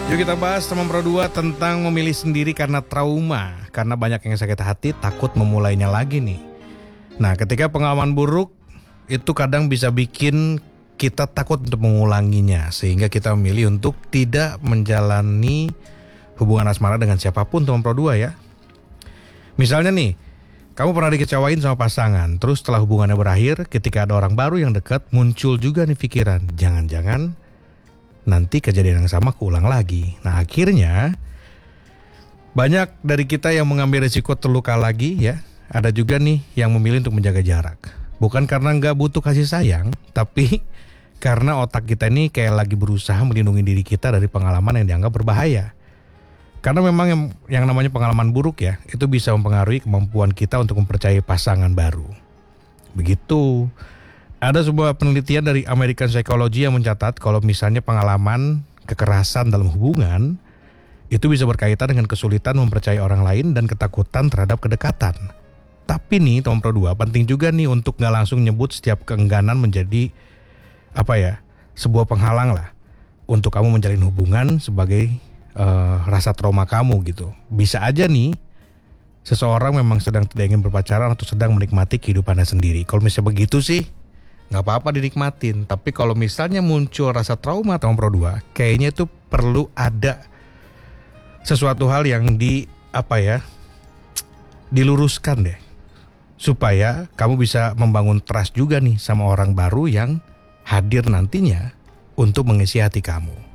Yuk kita bahas teman Pro 2 tentang memilih sendiri karena trauma. Karena banyak yang sakit hati takut memulainya lagi nih. Nah, ketika pengalaman buruk itu kadang bisa bikin kita takut untuk mengulanginya. Sehingga kita memilih untuk tidak menjalani hubungan asmara dengan siapapun teman Pro 2 ya. Misalnya nih, kamu pernah dikecewain sama pasangan. Terus setelah hubungannya berakhir, ketika ada orang baru yang dekat, muncul juga nih pikiran. Jangan-jangan nanti kejadian yang sama keulang lagi. Nah, akhirnya banyak dari kita yang mengambil risiko terluka lagi ya. Ada juga nih yang memilih untuk menjaga jarak. Bukan karena nggak butuh kasih sayang, tapi karena otak kita ini kayak lagi berusaha melindungi diri kita dari pengalaman yang dianggap berbahaya. Karena memang yang namanya pengalaman buruk ya, itu bisa mempengaruhi kemampuan kita untuk mempercayai pasangan baru. Begitu. Ada sebuah penelitian dari American Psychology yang mencatat kalau misalnya pengalaman kekerasan dalam hubungan itu bisa berkaitan dengan kesulitan mempercayai orang lain dan ketakutan terhadap kedekatan. Tapi nih teman Pro 2 penting juga nih untuk gak langsung nyebut setiap keengganan menjadi sebuah penghalang lah untuk kamu menjalin hubungan sebagai rasa trauma kamu gitu. Bisa aja nih seseorang memang sedang tidak ingin berpacaran atau sedang menikmati kehidupannya sendiri. Kalau misalnya begitu sih nggak apa-apa dinikmatin. Tapi kalau misalnya muncul rasa trauma atau Pro 2, kayaknya itu perlu ada sesuatu hal yang diluruskan deh, supaya kamu bisa membangun trust juga nih sama orang baru yang hadir nantinya untuk mengisi hati kamu.